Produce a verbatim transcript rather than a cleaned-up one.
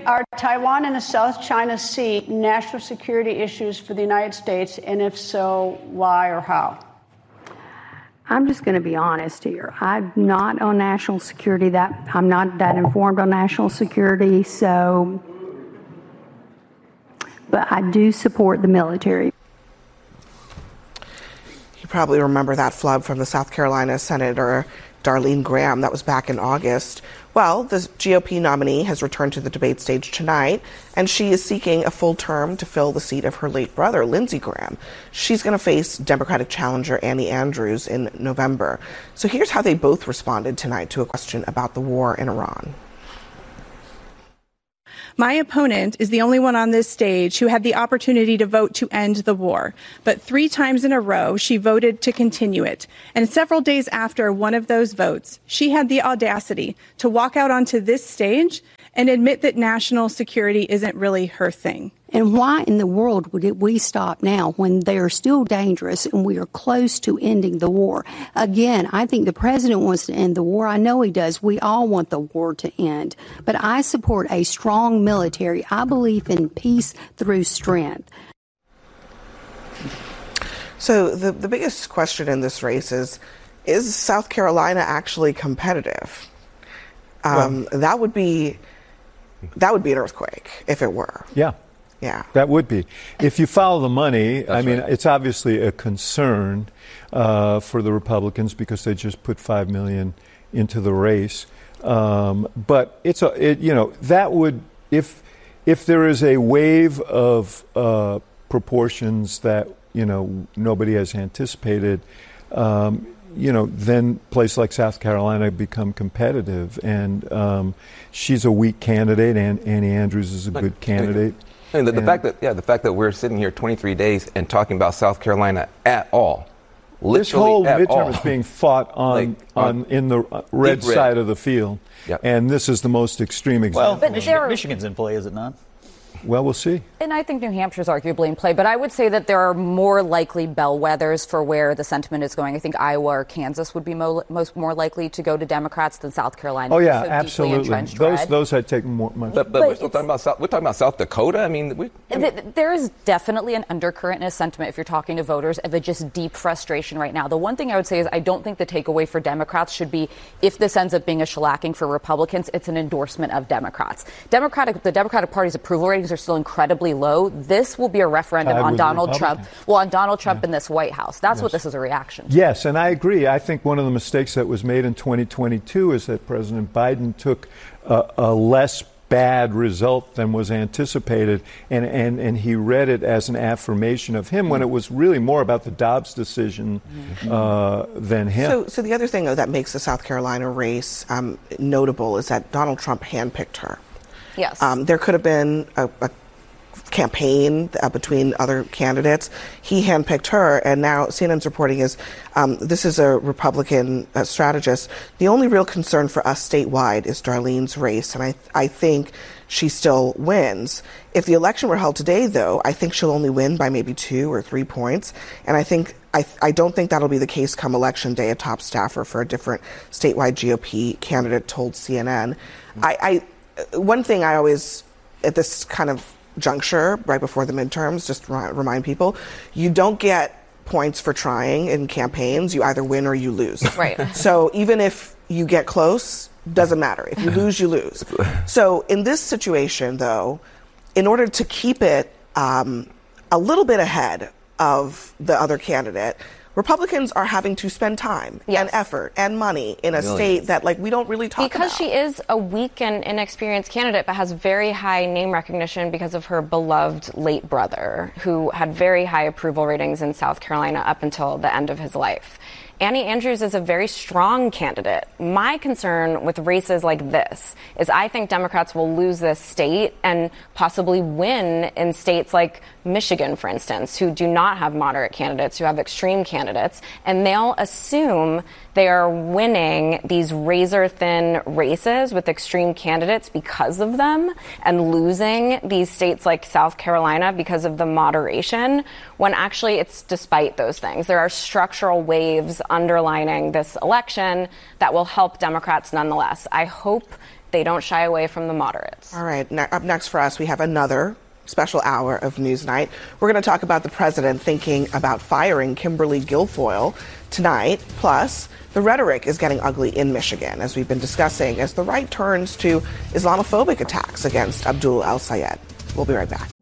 are Taiwan and the South China Sea national security issues for the United States? And if so, why or how? I'm just going to be honest here. I'm not on national security. That I'm not that informed on national security. So, but I do support the military. You probably remember that flub from the South Carolina Senator Darlene Graham. That was back in August. Well, the G O P nominee has returned to the debate stage tonight, and she is seeking a full term to fill the seat of her late brother, Lindsey Graham. She's going to face Democratic challenger Annie Andrews in November. So here's how they both responded tonight to a question about the war in Iran. My opponent is the only one on this stage who had the opportunity to vote to end the war. But three times in a row, she voted to continue it. And several days after one of those votes, she had the audacity to walk out onto this stage and admit that national security isn't really her thing. And why in the world would it we stop now when they are still dangerous and we are close to ending the war? Again, I think the president wants to end the war. I know he does. We all want the war to end. But I support a strong military. I believe in peace through strength. So the, the biggest question in this race is, is South Carolina actually competitive? Um, well, that would be that would be an earthquake if it were. Yeah. Yeah. That would be. If you follow the money, That's I mean, right. It's obviously a concern uh, for the Republicans because they just put five million dollars into the race. Um, but it's a, it, you know, that would, if if there is a wave of uh, proportions that, you know, nobody has anticipated, um, you know, then places like South Carolina become competitive. And um, she's a weak candidate, and Annie Andrews is a Look, good candidate. And the, the and fact that yeah, the fact that we're sitting here twenty-three days and talking about South Carolina at all, literally this whole at midterm all. is being fought on Like, on, on in the red, red. side of the field, Yep. and this is the most extreme example. Well, but Michigan, there are, Michigan's in play, is it not? Well, we'll see. And I think New Hampshire's arguably in play, but I would say that there are more likely bellwethers for where the sentiment is going. I think Iowa or Kansas would be mo- most more likely to go to Democrats than South Carolina. Oh yeah, so absolutely. Those red. those I'd take more much. But, but, But we're still it's- talking about South, we're talking about South Dakota. I mean, we, Th- There is definitely an undercurrent in a sentiment, if you're talking to voters, of a just deep frustration right now. The one thing I would say is I don't think the takeaway for Democrats should be, if this ends up being a shellacking for Republicans, it's an endorsement of Democrats. Democratic, the Democratic Party's approval ratings are still incredibly low. This will be a referendum Tied on with Donald Trump. Republicans. Well, on Donald Trump Yeah. in this White House. That's Yes. what this is a reaction to. Yes, and I agree. I think one of the mistakes that was made in twenty twenty-two is that President Biden took a, a less bad result than was anticipated, and, and, and he read it as an affirmation of him when it was really more about the Dobbs decision uh, than him. So, so the other thing though, that makes the South Carolina race um, notable is that Donald Trump handpicked her. Yes. Um, there could have been a, a campaign uh, between other candidates. He handpicked her, and now C N N's reporting is um, this is a Republican uh, strategist. The only real concern for us statewide is Darlene's race, and I I think she still wins. If the election were held today, though, I think she'll only win by maybe two or three points, and I think I, I don't think that'll be the case come election day. A top staffer for a different statewide G O P candidate told C N N. I, I one thing I always at this kind of juncture right before the midterms, just to remind people, you don't get points for trying in campaigns. You either win or you lose. Right. So even if you get close, doesn't matter. If you lose, you lose. So in this situation, though, in order to keep it um, a little bit ahead of the other candidate, Republicans are having to spend time Yes. and effort and money in a Millions. state that, like, we don't really talk because about. she is a weak and inexperienced candidate, but has very high name recognition because of her beloved late brother, who had very high approval ratings in South Carolina up until the end of his life. Annie Andrews is a very strong candidate. My concern with races like this is I think Democrats will lose this state and possibly win in states like Michigan, for instance, who do not have moderate candidates, who have extreme candidates, and they'll assume they are winning these razor-thin races with extreme candidates because of them and losing these states like South Carolina because of the moderation, when actually it's despite those things. There are structural waves underlining this election that will help Democrats nonetheless. I hope They don't shy away from the moderates. All right. Ne- up next for us, we have another special hour of Newsnight. We're going to talk about the president thinking about firing Kimberly Guilfoyle tonight. Plus, the rhetoric is getting ugly in Michigan, as we've been discussing, as the right turns to Islamophobic attacks against Abdul El-Sayed. We'll be right back.